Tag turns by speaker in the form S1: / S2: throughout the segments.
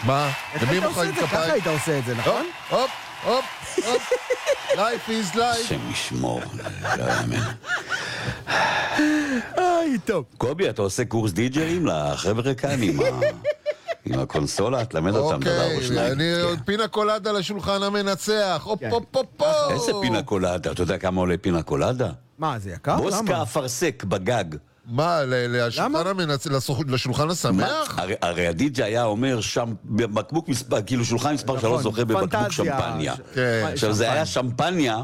S1: מה?
S2: איך
S1: למי
S2: היית עושה
S1: מוחאים
S2: את זה?
S1: כפיים?
S2: ככה היית עושה את זה, נכון?
S1: הופ, הופ, הופ. Life is life.
S3: השם ישמור, לא יאמן.
S2: טוב.
S3: קובי, אתה עושה קורס די-ג'אים לחבר'ה כאן עם הקונסולה? תלמד אותם דבר או
S1: אוקיי,
S3: שניים.
S1: אני עוד פינה קולדה לשולחן המנצח. הופ, הופ, הופ, הופ.
S3: איזה פינה קולדה? אתה יודע כמה עולה פינה קולדה?
S2: מה, זה יקר?
S3: בוסקה
S2: למה?
S3: אפרסק בגג.
S1: מה, לשולחן המנצח, לשולחן השמח?
S3: הרי הדי-ג'י היה אומר שם, בקבוק מספר, כאילו שולחן מספר שלא זוכה בבקבוק
S2: פנטזיה.
S3: שמפניה.
S1: כן.
S3: עכשיו זה היה שמפניה,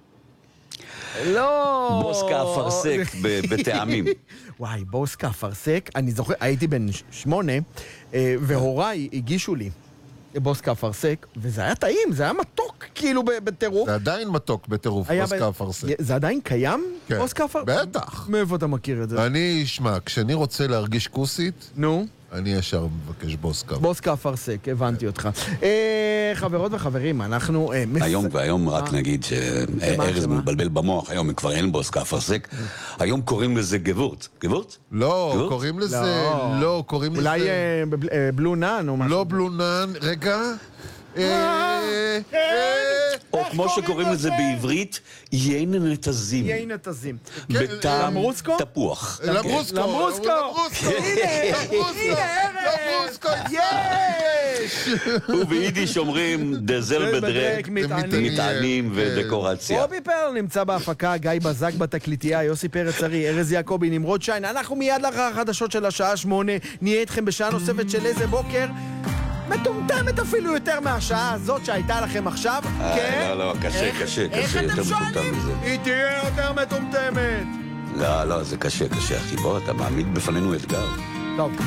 S2: לא.
S3: בוסקה אפרסק בטעמים.
S2: וואי, בוסקה אפרסק, אני זוכר, הייתי בן 8, והוריי הגישו לי בוסקה אפרסק, וזה היה טעים, זה היה מתוק, כאילו בטירוף.
S1: זה עדיין מתוק בטירוף, בוסקה אפרסק.
S2: זה עדיין קיים?
S1: כן,
S2: בוסקה אפרסק?
S1: בטח.
S2: מאיפה אתה מכיר את זה?
S1: אני, שמע, כשאני רוצה להרגיש כוסית,
S2: נו?
S1: אני ישר מבקש בוסקה.
S2: בוסקה אפרסק, הבנתי אותך. חברות וחברים, אנחנו...
S3: היום רק נגיד שארז מבלבל במוח, היום כבר אין בוסקה אפרסק, היום קוראים לזה גבורט. גבורט?
S1: לא, קוראים לזה... לא, קוראים לזה...
S2: אולי בלונן או משהו.
S1: לא בלונן, רגע.
S3: או כמו שקוראים לזה בעברית, יין נתזים.
S2: יין נתזים.
S3: בטעם
S2: למרוסקו?
S3: תפוח.
S1: למרוסקו.
S2: למרוסקו.
S1: למרוסקו.
S2: יש!
S3: וביידיש אומרים דזל בדרק, מטענים ודקורציה.
S2: רובי פרל נמצא בהפקה, גיא בזק בתקליטייה, יוסי פרץ ארי, ארז יעקבי, נמרוד שיין. אנחנו מיד לאחר החדשות של השעה 8 נהיה איתכם בשעה נוספת של איזה בוקר מטומטמת אפילו יותר מהשעה הזאת שהייתה לכם עכשיו. כן?
S3: לא, קשה
S2: איך
S3: יותר
S2: אתם
S3: מטומטם
S2: שואלים?
S3: מזה.
S2: היא תהיה יותר מטומטמת.
S3: לא, זה קשה, אחי. בוא, אתה מעמיד בפנינו אתגר.
S2: טוב.